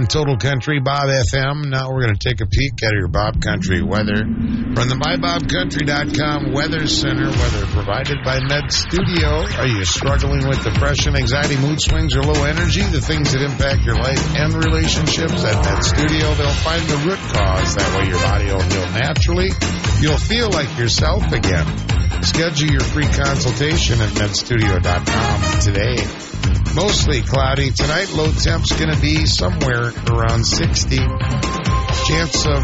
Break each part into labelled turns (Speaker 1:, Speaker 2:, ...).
Speaker 1: Total Country Bob FM. Now we're going to take a peek at your Bob Country weather from the MyBobCountry.com Weather Center. Weather provided by Med Studio. Are you struggling with depression, anxiety, mood swings, or low energy? The things that impact your life and relationships at Med Studio. They'll find the root cause. That way your body will heal naturally. You'll feel like yourself again. Schedule your free consultation at medstudio.com today. Mostly cloudy tonight. Low temp's going to be somewhere around 60. Chance of,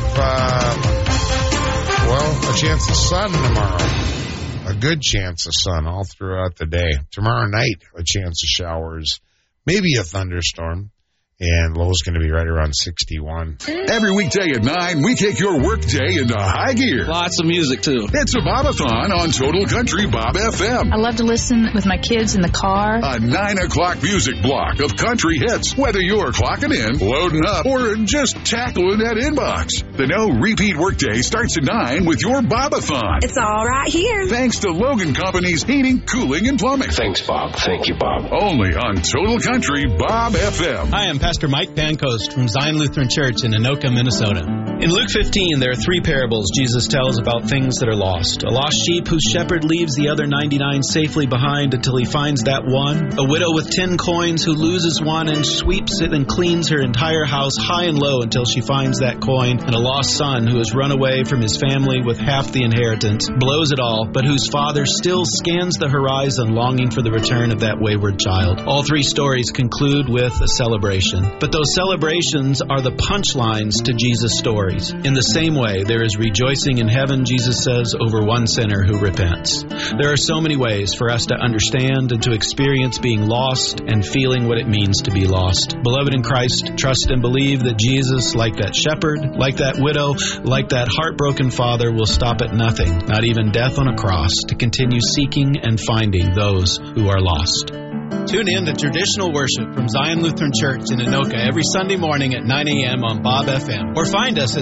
Speaker 1: a chance of sun tomorrow. A good chance of sun all throughout the day. Tomorrow night, a chance of showers. Maybe a thunderstorm. And low's going to be right around 61.
Speaker 2: Every weekday at 9, we take your workday into high gear.
Speaker 3: Lots of music, too.
Speaker 2: It's a Bobathon on Total Country Bob FM.
Speaker 4: I love to listen with my kids in the car.
Speaker 2: A 9 o'clock music block of country hits, whether you're clocking in, loading up, or just tackling that inbox. The no-repeat workday starts at 9 with your Bobathon.
Speaker 5: It's all right here.
Speaker 2: Thanks to Logan Company's heating, cooling, and plumbing.
Speaker 6: Thanks, Bob. Thank you, Bob.
Speaker 2: Only on Total Country Bob FM.
Speaker 3: Hi, I'm Pastor Mike Pancoast from Zion Lutheran Church in Anoka, Minnesota. In Luke 15, there are 3 parables Jesus tells about things that are lost. A lost sheep whose shepherd leaves the other 99 safely behind until he finds that one. A widow with 10 coins who loses one and sweeps it and cleans her entire house high and low until she finds that coin. And a lost son who has run away from his family with half the inheritance, blows it all, but whose father still scans the horizon longing for the return of that wayward child. All 3 stories conclude with a celebration. But those celebrations are the punchlines to Jesus' stories. In the same way, there is rejoicing in heaven, Jesus says, over one sinner who repents. There are so many ways for us to understand and to experience being lost and feeling what it means to be lost. Beloved in Christ, trust and believe that Jesus, like that shepherd, like that widow, like that heartbroken father, will stop at nothing, not even death on a cross, to continue seeking and finding those who are lost. Tune in to traditional worship from Zion Lutheran Church in Anoka every Sunday morning at 9 a.m. on Bob FM. Or find us at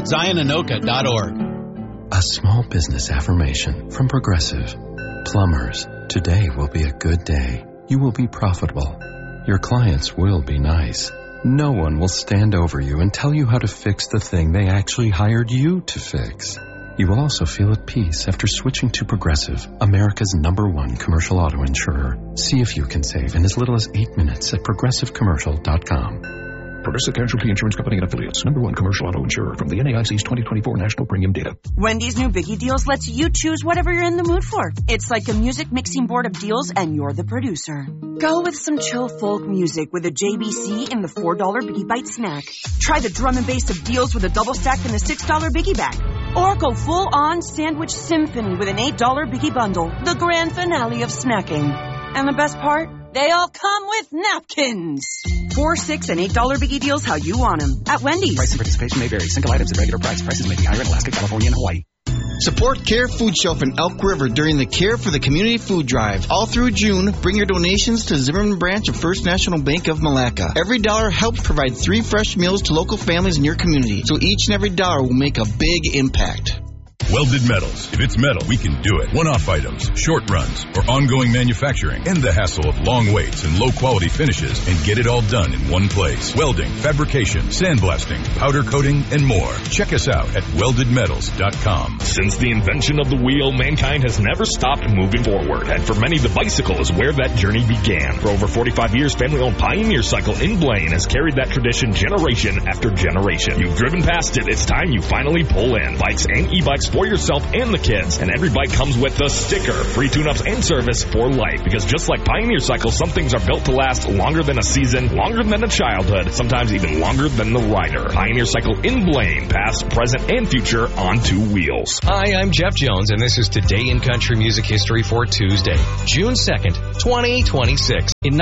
Speaker 3: zionanoka.org.
Speaker 7: A small business affirmation from Progressive. Plumbers, today will be a good day. You will be profitable. Your clients will be nice. No one will stand over you and tell you how to fix the thing they actually hired you to fix. You will also feel at peace after switching to Progressive, America's #1 commercial auto insurer. See if you can save in as little as 8 minutes at progressivecommercial.com.
Speaker 8: Progressive Casualty Insurance Company and Affiliates, #1 commercial auto insurer from the NAIC's 2024 National Premium Data.
Speaker 5: Wendy's new Biggie Deals lets you choose whatever you're in the mood for. It's like a music mixing board of deals, and you're the producer. Go with some chill folk music with a JBC in the $4 Biggie Bite snack. Try the drum and bass of deals with a double stack in the $6 Biggie Bag. Or go full-on sandwich symphony with an $8 Biggie Bundle, the grand finale of snacking. And the best part? They all come with napkins. $4, $6, and $8 Biggie Deals how you want them. At Wendy's.
Speaker 9: Price and participation may vary. Single items at regular price. Prices may be higher in Alaska, California, and Hawaii.
Speaker 10: Support Care Food Shelf in Elk River during the Care for the Community Food Drive. All through June, bring your donations to Zimmerman Branch of First National Bank of Malacca. Every dollar helps provide 3 fresh meals to local families in your community, so each and every dollar will make a big impact.
Speaker 11: Welded Metals. If it's metal, we can do it. One-off items, short runs, or ongoing manufacturing. End the hassle of long waits and low-quality finishes and get it all done in one place. Welding, fabrication, sandblasting, powder coating, and more. Check us out at weldedmetals.com.
Speaker 12: Since the invention of the wheel, mankind has never stopped moving forward. And for many, the bicycle is where that journey began. For over 45 years, family-owned Pioneer Cycle in Blaine has carried that tradition generation after generation. You've driven past it. It's time you finally pull in. Bikes and e-bikes for yourself and the kids, and every bike comes with the sticker, free tune-ups and service for life. Because just like Pioneer Cycles, some things are built to last longer than a season, longer than a childhood, sometimes even longer than the rider. Pioneer Cycle in Blaine, past, present, and future on 2 wheels.
Speaker 13: Hi, I'm Jeff Jones, and this is Today in Country Music History for Tuesday, June 2nd, 2026. In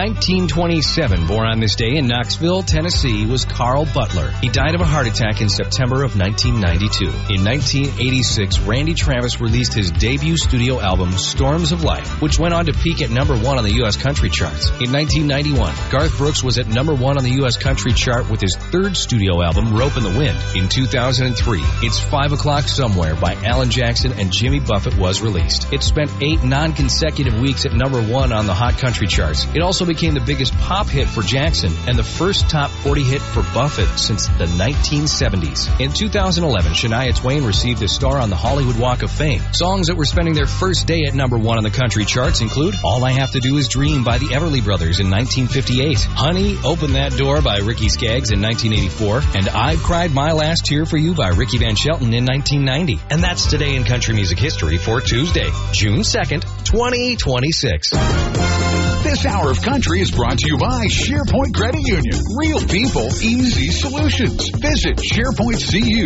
Speaker 13: 1927, born on this day in Knoxville, Tennessee, was Carl Butler. He died of a heart attack in September of 1992. In 1986, Randy Travis released his debut studio album, Storms of Life, which went on to peak at #1 on the U.S. country charts. In 1991, Garth Brooks was at #1 on the U.S. country chart with his 3rd studio album, Rope in the Wind. In 2003, It's 5 O'Clock Somewhere by Alan Jackson and Jimmy Buffett was released. It spent 8 non-consecutive weeks at #1 on the hot country charts. It also also became the biggest pop hit for Jackson and the first top 40 hit for Buffett since the 1970s. In 2011, Shania Twain received a star on the Hollywood Walk of Fame. Songs that were spending their first day at number 1 on the country charts include All I Have to Do Is Dream by the Everly Brothers in 1958, Honey, Open That Door by Ricky Skaggs in 1984, and I've Cried My Last Tear for You by Ricky Van Shelton in 1990. And that's Today in Country Music History for Tuesday, June 2nd, 2026.
Speaker 2: This hour of country is brought to you by SharePoint Credit Union. Real people, easy solutions. Visit SharePoint CU.